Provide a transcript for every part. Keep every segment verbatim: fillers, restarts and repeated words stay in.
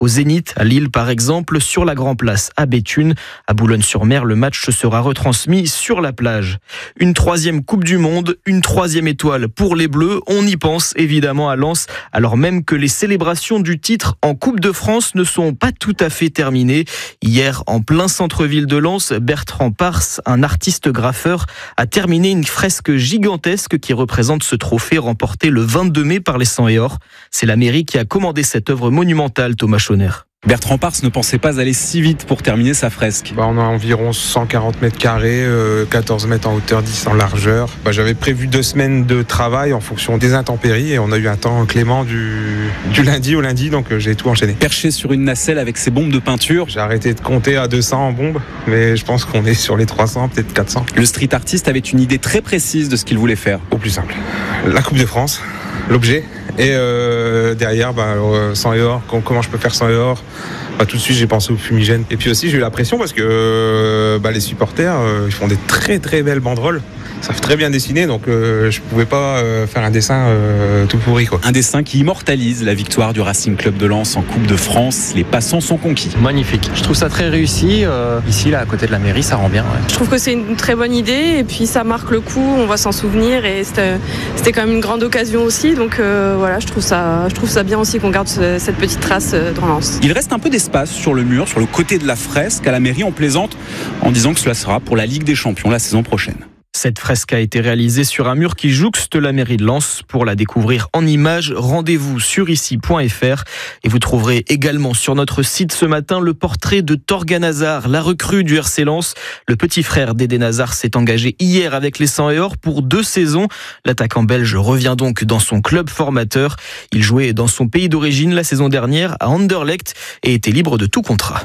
au Zénith, à Lille par exemple, sur la Grand Place à Béthune. À Boulogne-sur-Mer, le match sera retransmis sur la plage. Une troisième Coupe du Monde, une troisième étoile pour les Bleus. On y pense évidemment à Lens, alors même que les célébrations du titre en Coupe de France ne sont pas tout à fait terminées. Hier, en plein centre-ville de Lens, Bertrand Pars, un artiste graffeur, a terminé une fresque gigantesque qui représente ce trophée remporté le vingt-deux mai par les cent et or. C'est la mairie qui a commandé cette œuvre monumentale, Thomas Schoner. Bertrand Pars ne pensait pas aller si vite pour terminer sa fresque. Bah, on a environ cent quarante mètres carrés, euh, quatorze mètres en hauteur, dix en largeur. Bah, j'avais prévu deux semaines de travail en fonction des intempéries et on a eu un temps clément du, du lundi au lundi, donc euh, j'ai tout enchaîné. Perché sur une nacelle avec ses bombes de peinture. J'ai arrêté de compter à deux cents en bombes, mais je pense qu'on est sur les trois cents, peut-être quatre cents. Le street artiste avait une idée très précise de ce qu'il voulait faire. Au plus simple, la Coupe de France, l'objet. Et euh, derrière, bah, euh, cent et or, comment je peux faire cent et or bah, tout de suite j'ai pensé au fumigène. Et puis aussi j'ai eu la pression parce que euh, bah, les supporters euh, ils font des très très belles banderoles. Ils savent très bien dessiner, donc euh, je pouvais pas euh, faire un dessin euh, tout pourri, quoi. Un dessin qui immortalise la victoire du Racing Club de Lens en Coupe de France. Les passants sont conquis. Magnifique. Je trouve ça très réussi. Euh, ici, là, à côté de la mairie, ça rend bien. Ouais. Je trouve que c'est une très bonne idée et puis ça marque le coup. On va s'en souvenir et c'était, c'était quand même une grande occasion aussi. Donc euh, voilà, je trouve ça, je trouve ça bien aussi qu'on garde ce, cette petite trace dans Lens. Il reste un peu d'espace sur le mur, sur le côté de la fresque. À la mairie, on plaisante en disant que cela sera pour la Ligue des Champions la saison prochaine. Cette fresque a été réalisée sur un mur qui jouxte la mairie de Lens. Pour la découvrir en images, rendez-vous sur ici point f r. Et vous trouverez également sur notre site ce matin le portrait de Torgan Hazard, la recrue du R C Lens. Le petit frère d'Eden Hazard s'est engagé hier avec les cent et or pour deux saisons. L'attaquant belge revient donc dans son club formateur. Il jouait dans son pays d'origine la saison dernière à Anderlecht et était libre de tout contrat.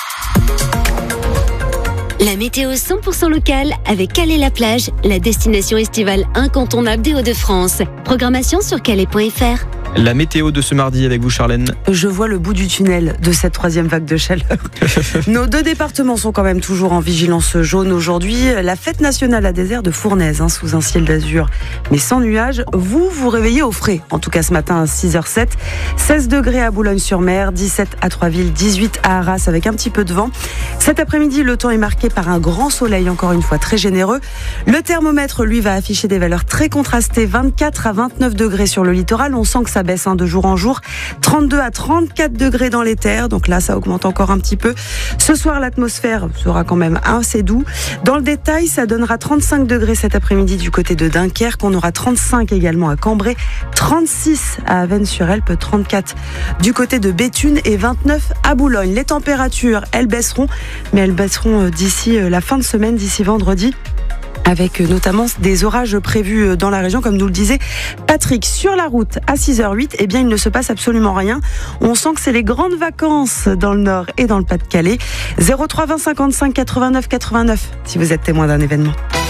La météo cent pour cent locale avec Calais-la-Plage, la destination estivale incontournable des Hauts-de-France. Programmation sur calais point f r. La météo de ce mardi avec vous, Charlène. Je vois le bout du tunnel de cette troisième vague de chaleur. Nos deux départements sont quand même toujours en vigilance jaune aujourd'hui. La fête nationale à désert de Fournaise, hein, sous un ciel d'azur, mais sans nuages. Vous, vous réveillez au frais. En tout cas, ce matin à six heures sept. seize degrés à Boulogne-sur-Mer, dix-sept à Troisville, dix-huit à Arras avec un petit peu de vent. Cet après-midi, le temps est marqué par un grand soleil, encore une fois très généreux. Le thermomètre, lui, va afficher des valeurs très contrastées. vingt-quatre à vingt-neuf degrés sur le littoral. On sent que ça baisse hein, de jour en jour. trente-deux à trente-quatre degrés dans les terres. Donc là, ça augmente encore un petit peu. Ce soir, l'atmosphère sera quand même assez doux. Dans le détail, ça donnera trente-cinq degrés cet après-midi du côté de Dunkerque. On aura trente-cinq également à Cambrai, trente-six à Avesnes-sur-Helpe, trente-quatre du côté de Béthune et vingt-neuf à Boulogne. Les températures, elles baisseront, mais elles baisseront d'ici la fin de semaine, d'ici vendredi, avec notamment des orages prévus dans la région, comme nous le disait Patrick. Sur la route, à six heures huit, eh bien, il ne se passe absolument rien. On sent que c'est les grandes vacances dans le Nord et dans le Pas-de-Calais. zéro trois vingt cinquante-cinq quatre-vingt-neuf quatre-vingt-neuf, si vous êtes témoin d'un événement.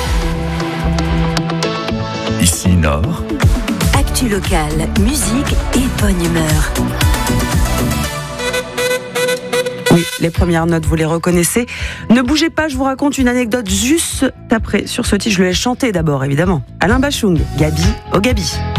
Ici Nord. Actu locale, musique et bonne humeur. Oui, les premières notes, vous les reconnaissez. Ne bougez pas, je vous raconte une anecdote juste après. Sur ce titre, je le laisse chanter d'abord, évidemment. Alain Bachung, Gabi au Gabi.